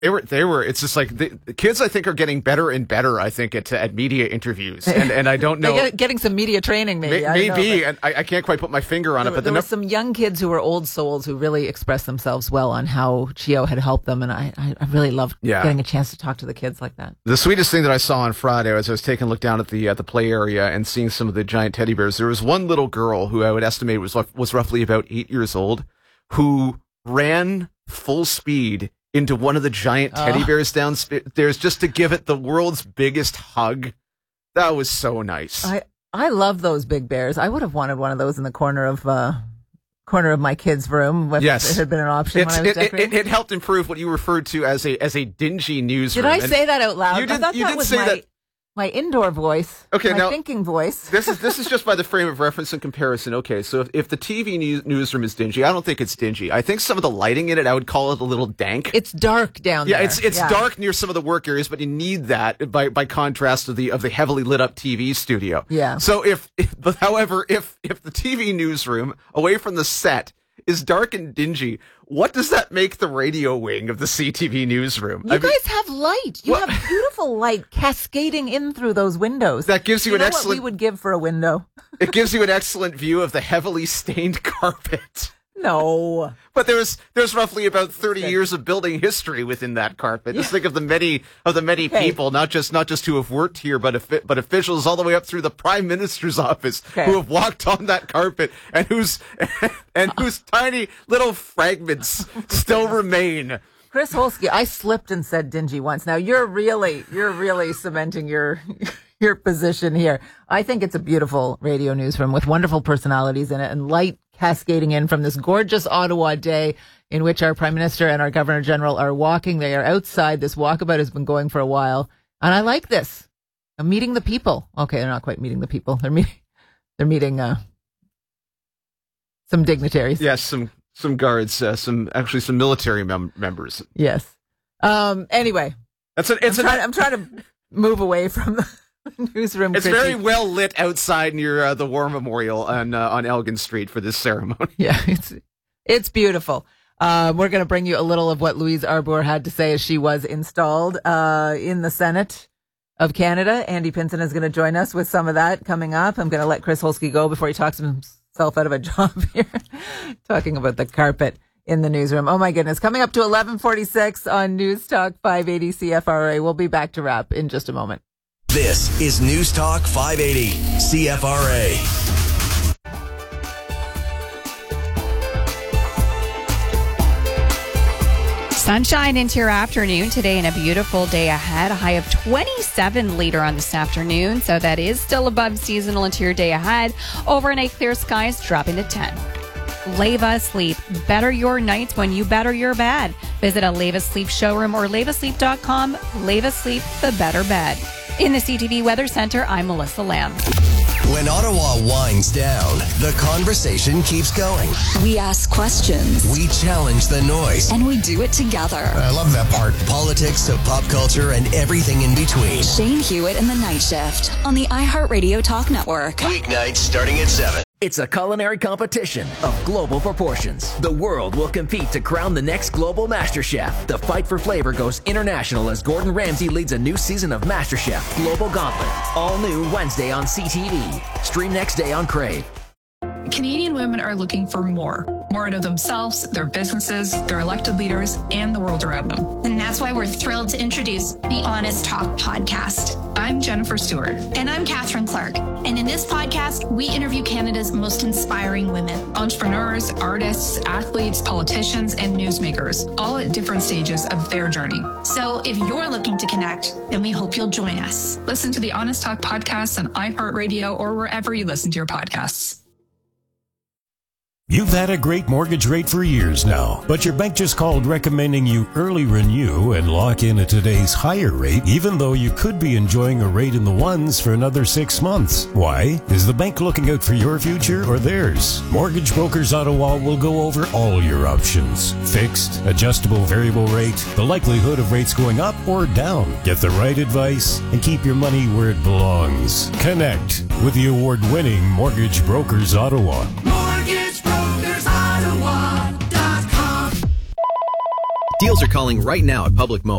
They were. It's just like the kids, I think, are getting better and better, I think, at media interviews. And I don't know. They're getting some media training, maybe. Maybe. And I can't quite put my finger on it. But there were some young kids who were old souls who really expressed themselves well on how Chio had helped them. And I really loved getting a chance to talk to the kids like that. The sweetest thing that I saw on Friday as I was taking a look down at the play area and seeing some of the giant teddy bears, there was one little girl who I would estimate was roughly about 8 years old who ran full speed into one of the giant teddy bears downstairs just to give it the world's biggest hug. That was so nice. I love those big bears. I would have wanted one of those in the corner of my kids' room if it had been an option when I was decorating. It helped improve what you referred to as a dingy newsroom. Did I say that out loud? I thought that was my indoor voice, my thinking voice. This is just by the frame of reference and comparison. Okay, so if the TV newsroom is dingy, I don't think it's dingy. I think some of the lighting in it, I would call it a little dank. It's dark down there. Yeah, it's dark near some of the work areas, but you need that by contrast of the heavily lit up TV studio. Yeah. So however, if the TV newsroom away from the set is dark and dingy, what does that make the radio wing of the CTV newsroom? You guys have light. You have beautiful light cascading in through those windows. That gives you an excellent... what we would give for a window? It gives you an excellent view of the heavily stained carpet. No. But there's roughly about 30 years of building history within that carpet. Just think of the many people, not just who have worked here, but officials all the way up through the Prime Minister's office who have walked on that carpet and whose tiny little fragments still remain. Chris Holsky, I slipped and said dingy once. Now you're really cementing your position here. I think it's a beautiful radio newsroom with wonderful personalities in it and light cascading in from this gorgeous Ottawa day in which our Prime Minister and our Governor General are walking. They are outside. This walkabout has been going for a while. And I like this. I'm meeting the people. Okay, they're not quite meeting the people. They're meeting some dignitaries. Yes, some guards, some military members. Yes. Anyway, I'm trying to move away from the newsroom. It's very well lit outside near the War Memorial on Elgin Street for this ceremony. Yeah, it's beautiful. We're going to bring you a little of what Louise Arbour had to say as she was installed in the Senate of Canada. Andy Pinson is going to join us with some of that coming up. I'm going to let Chris Holsky go before he talks himself out of a job here, talking about the carpet in the newsroom. Oh my goodness. Coming up to 11:46 on News Talk 580 CFRA. We'll be back to wrap in just a moment. This is News Talk 580 CFRA. Sunshine into your afternoon today and a beautiful day ahead. A high of 27 later on this afternoon. So that is still above seasonal into your day ahead. Overnight clear skies dropping to 10. Leva Sleep. Better your nights when you better your bed. Visit a Leva Sleep showroom or levasleep.com. Leva Sleep, the better bed. In the CTV Weather Center, I'm Melissa Lamb. When Ottawa winds down, the conversation keeps going. We ask questions. We challenge the noise. And we do it together. I love that part. Politics to pop culture and everything in between. Shane Hewitt and the Night Shift on the iHeartRadio Talk Network. Weeknights starting at 7. It's a culinary competition of global proportions. The world will compete to crown the next global Master Chef. The fight for flavor goes international as Gordon Ramsay leads a new season of Master Chef Global Gauntlet. All new Wednesday on CTV. Stream next day on Crave. Canadian women are looking for more out of themselves, their businesses, their elected leaders, and the world around them. And that's why we're thrilled to introduce the Honest Talk podcast. I'm Jennifer Stewart. And I'm Catherine Clark. And in this podcast, we interview Canada's most inspiring women. Entrepreneurs, artists, athletes, politicians, and newsmakers, all at different stages of their journey. So if you're looking to connect, then we hope you'll join us. Listen to the Honest Talk podcast on iHeartRadio or wherever you listen to your podcasts. You've had a great mortgage rate for years now, but your bank just called recommending you early renew and lock in at today's higher rate, even though you could be enjoying a rate in the ones for another 6 months. Why? Is the bank looking out for your future or theirs? Mortgage Brokers Ottawa will go over all your options. Fixed, adjustable variable rate, the likelihood of rates going up or down. Get the right advice and keep your money where it belongs. Connect with the award-winning Mortgage Brokers Ottawa. Deals are calling right now at Public Mobile.